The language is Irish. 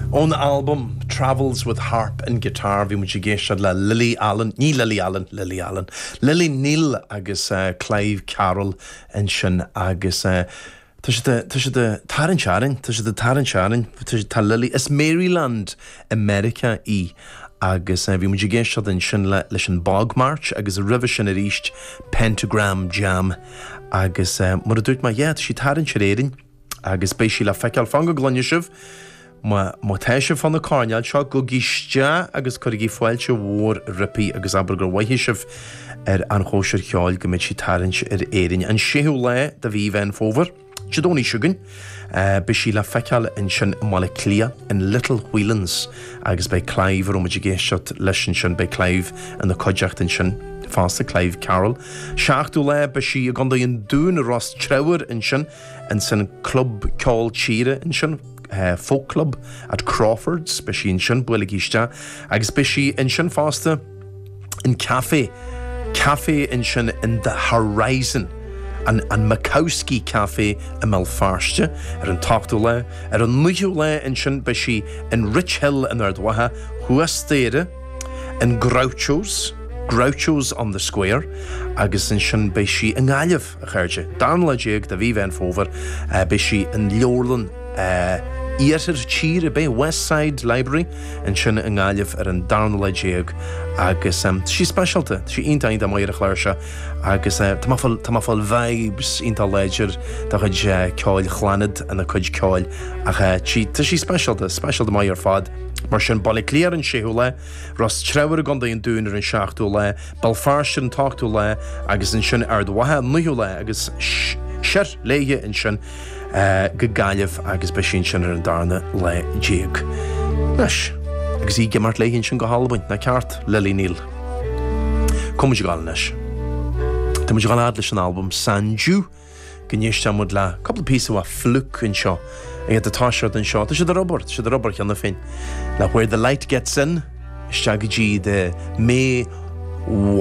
On the album Travels with Harp and Guitar vi muid géisiad le Lily Allen Lily Neal agus Clive Carroll and sin agus Tá sé de Taran Lily is Maryland America agus vi muid géisiad in sin leis an Bog March agus a ribh sin a ríist Pentagram Jam agus mar a dúirt ma sí Taran Siréirin agus bei sí le feiceal fanga glonne sibh Ma teise fan na carneal seo go giste agus chuigí foiilte mhór ripi agus aber gur waithisiv an chóisiir cheáil go mit sí tarint éirin an séú le da bhí bhein fóver Chidóní siúgan be sí le feiceal in sin mála clia in Little Whelans agus bei Clive ar óid géisiat leis sin bei Clive an na coideacht in sin fásta Clive Carroll. Seachtú le be sí a gandá an dún Ross Trevor in sin club ceáil tíre in sin folk club at Crawford's be sí in sin buile giste agus be sí in sin fásta in cafe in sin in the Horizon an Makowski Cafe in Melfarste an tachtú le an nuú le in sin be sí in Rich Hill in Ardwaha Huastéire in Groucho's on the Square agus in sin be sí in Gáileh a chuirte Dan le déag da bhí bhein fóver be sí in Leorlan Íartar tíre bei Westside Library in sin in Gáileh an darn le déag agus sí specialta sí ionta da maiir a chláirse agus tá fáil vibes ionta léidir da chuid ceáil chlanad an a chuid ceáil tá sí specialta maiir fad mar sin bailí cléar an séú le Ross Trevor gan daon dúnar an seachtú le Belfast an tachtú le agus in sin Ardwatha nuú le agus seir léige in sin go Gáileh agus be sin sin ar an darna le déag. Leis, agus í gemart léiginn sin go halbaint na ceart Lily Neal. Cumid gáil leis. Tá muid gáil leis an album Sanju, gníiste mud le couple pieces of fluke in seo. Ag a táisiart an seo, tá sé de Robert cheanna fin. Le Where the Light Gets In, Shaggy G de May